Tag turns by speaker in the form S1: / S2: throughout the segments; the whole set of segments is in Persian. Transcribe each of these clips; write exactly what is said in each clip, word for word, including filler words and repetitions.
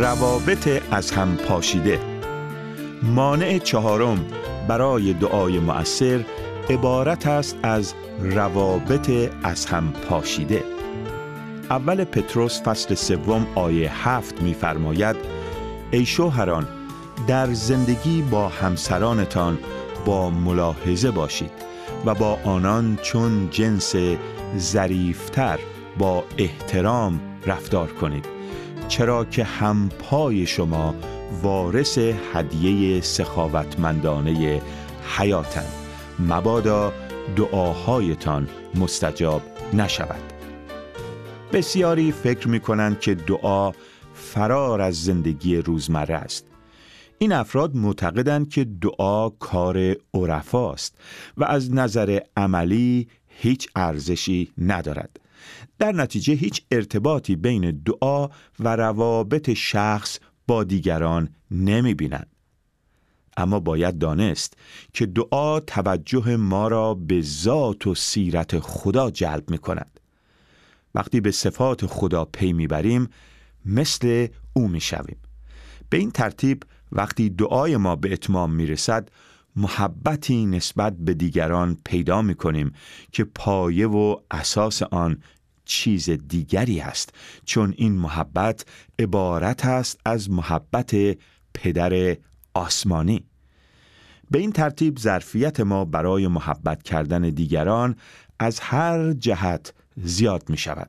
S1: روابط از هم پاشیده. مانع چهارم برای دعای مؤثر عبارت است از روابط از هم پاشیده. اول پتروس فصل سوم آیه هفت می‌فرماید: ای شوهران، در زندگی با همسرانتان با ملاحظه باشید و با آنان چون جنس ظریفتر با احترام رفتار کنید، چرا که همپای شما وارث هدیه سخاوتمندانه حیاتند، مبادا دعاهایتان مستجاب نشود. بسیاری فکر می کنند که دعا فرار از زندگی روزمره است. این افراد معتقدند که دعا کار عرفاست و از نظر عملی هیچ ارزشی ندارد. در نتیجه هیچ ارتباطی بین دعا و روابط شخص با دیگران نمی بینند. اما باید دانست که دعا توجه ما را به ذات و سیرت خدا جلب می کند. وقتی به صفات خدا پی می بریم مثل او می شویم. به این ترتیب وقتی دعای ما به اتمام می رسد، محبتی نسبت به دیگران پیدا می کنیم که پایه و اساس آن چیز دیگری است، چون این محبت عبارت است از محبت پدر آسمانی. به این ترتیب ظرفیت ما برای محبت کردن دیگران از هر جهت زیاد می شود.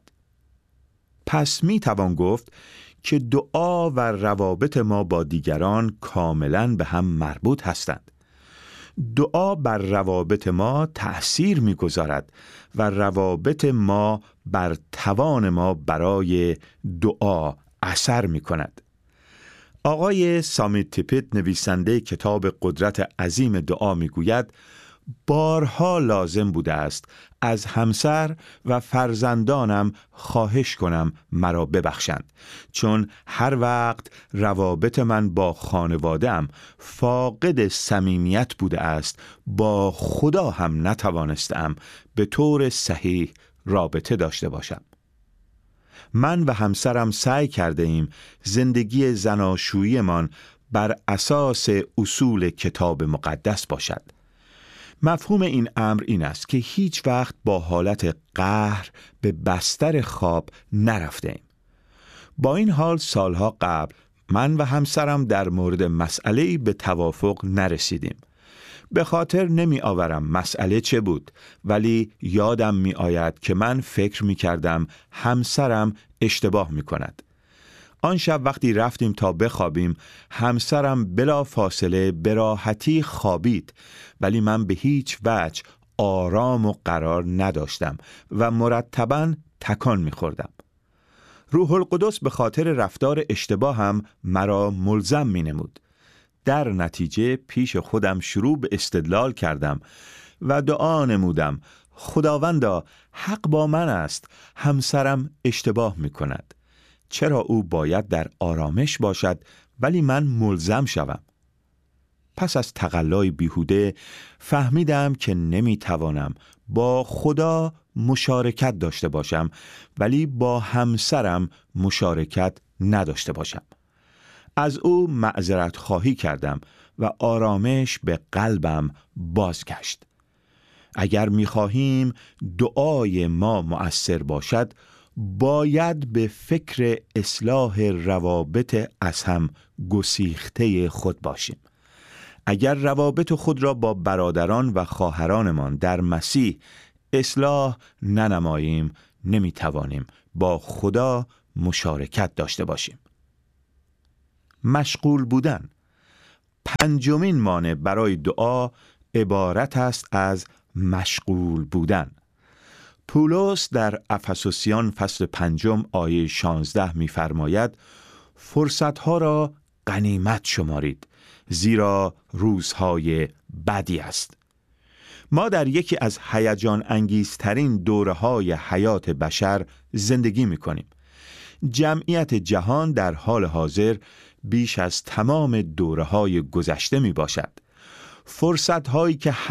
S1: پس می توان گفت که دعا و روابط ما با دیگران کاملاً به هم مربوط هستند. دعا بر روابط ما تأثیر می‌گذارد و روابط ما بر توان ما برای دعا اثر می‌کند. آقای سامی تیپت نویسنده کتاب قدرت عظیم دعا می‌گوید: بارها لازم بوده است از همسر و فرزندانم خواهش کنم مرا ببخشند، چون هر وقت روابط من با خانواده‌ام فاقد صمیمیت بوده است، با خدا هم نتوانستم به طور صحیح رابطه داشته باشم. من و همسرم سعی کرده ایم زندگی زناشوییمان بر اساس اصول کتاب مقدس باشد. مفهوم این امر این است که هیچ وقت با حالت قهر به بستر خواب نرفته ایم. با این حال سالها قبل من و همسرم در مورد مسئله‌ای به توافق نرسیدیم. به خاطر نمی آورم مسئله چه بود، ولی یادم می آید که من فکر می کردم همسرم اشتباه می کند. آن شب وقتی رفتیم تا بخوابیم، همسرم بلا فاصله به راحتی خوابید، ولی من به هیچ وجه آرام و قرار نداشتم و مرتباً تکان می‌خوردم. روح القدس به خاطر رفتار اشتباه هم مرا ملزم می‌نمود. در نتیجه پیش خودم شروع به استدلال کردم و دعا نمودم: خداوندا، حق با من است، همسرم اشتباه می‌کند. چرا او باید در آرامش باشد ولی من ملزم شوم؟ پس از تقلای بیهوده فهمیدم که نمیتوانم با خدا مشارکت داشته باشم ولی با همسرم مشارکت نداشته باشم. از او معذرت خواهی کردم و آرامش به قلبم بازگشت. اگر میخواهیم دعای ما مؤثر باشد، باید به فکر اصلاح روابط از هم گسیخته خود باشیم. اگر روابط خود را با برادران و خواهرانمان در مسیح اصلاح ننماییم، نمیتوانیم با خدا مشارکت داشته باشیم. مشغول بودن. پنجمین مانع برای دعا عبارت است از مشغول بودن. پولس در افسوسیان فصل پنجم آیه شانزده می‌فرماید: فرصتها را غنیمت شمارید، زیرا روزهای بدی است. ما در یکی از هیجان انگیزترین دوره‌های حیات بشر زندگی می‌کنیم. جمعیت جهان در حال حاضر بیش از تمام دوره‌های گذشته می‌باشد. فرصت‌هایی که